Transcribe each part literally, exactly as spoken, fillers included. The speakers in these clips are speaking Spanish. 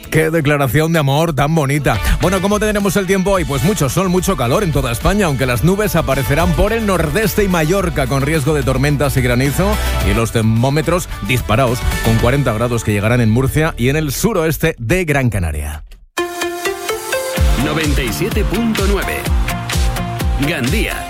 qué declaración de amor tan bonita. Bueno, ¿cómo tendremos el tiempo hoy? Pues mucho sol, mucho calor en toda España, aunque las nubes aparecerán por el nordeste y Mallorca con riesgo de tormentas y granizo, y los termómetros disparados con cuarenta grados que llegarán en Murcia y en el suroeste de Gran Canaria. noventa y siete punto nueve Gandía.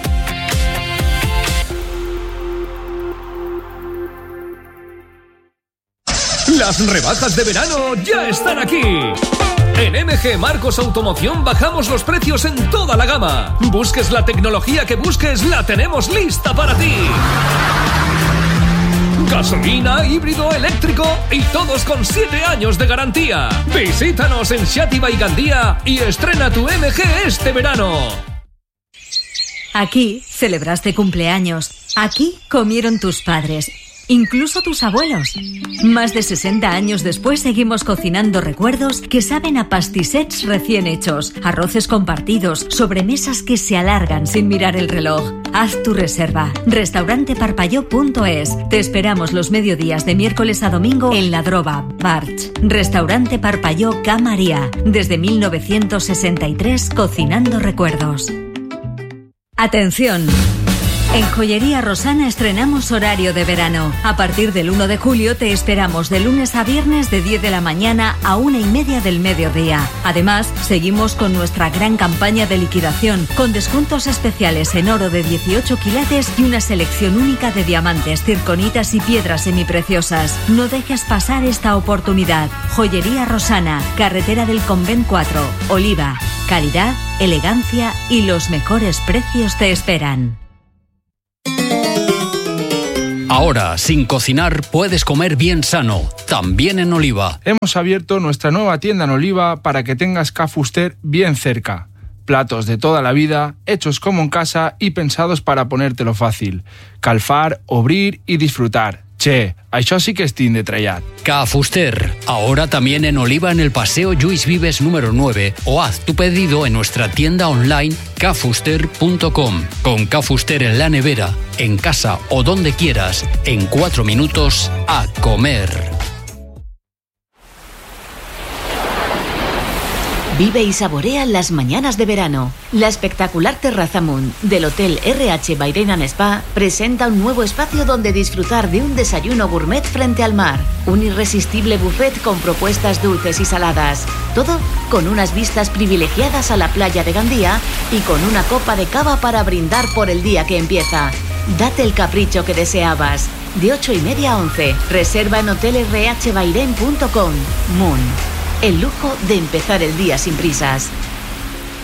Las rebajas de verano ya están aquí. En M G Marcos Automoción bajamos los precios en toda la gama. Busques la tecnología que busques, la tenemos lista para ti. Gasolina, híbrido, eléctrico y todos con siete años de garantía. Visítanos en Xàtiva y Gandía y estrena tu M G este verano. Aquí celebraste cumpleaños. Aquí comieron tus padres. Incluso tus abuelos. Más de sesenta años después seguimos cocinando recuerdos que saben a pastissets recién hechos, arroces compartidos, sobremesas que se alargan sin mirar el reloj. Haz tu reserva. restaurante parpalló punto es. Te esperamos los mediodías de miércoles a domingo en La Droga, Barch. Restaurante Parpalló Ca María. Desde mil novecientos sesenta y tres cocinando recuerdos. Atención. En Joyería Rosana estrenamos horario de verano. A partir del uno de julio te esperamos de lunes a viernes de diez de la mañana a una y media del mediodía. Además, seguimos con nuestra gran campaña de liquidación, con descuentos especiales en oro de dieciocho quilates y una selección única de diamantes, circonitas y piedras semipreciosas. No dejes pasar esta oportunidad. Joyería Rosana, carretera del Convent cuatro, Oliva. Calidad, elegancia y los mejores precios te esperan. Ahora, sin cocinar, puedes comer bien sano, también en Oliva. Hemos abierto nuestra nueva tienda en Oliva para que tengas Ca Fuster bien cerca. Platos de toda la vida, hechos como en casa y pensados para ponértelo fácil. Calfar, obrir y disfrutar. Che, això sí que és tin de trellat. Ca Fuster, ahora también en Oliva en el Paseo Lluís Vives número nueve o haz tu pedido en nuestra tienda online ca fuster punto com. Con Ca Fuster en la nevera, en casa o donde quieras, en cuatro minutos a comer. Vive y saborea las mañanas de verano. La espectacular Terraza Moon del Hotel R H Bahrein and Spa presenta un nuevo espacio donde disfrutar de un desayuno gourmet frente al mar. Un irresistible buffet con propuestas dulces y saladas. Todo con unas vistas privilegiadas a la playa de Gandía y con una copa de cava para brindar por el día que empieza. Date el capricho que deseabas. De ocho y media a once. Reserva en hotel r h bahrein punto com. Moon. El lujo de empezar el día sin prisas.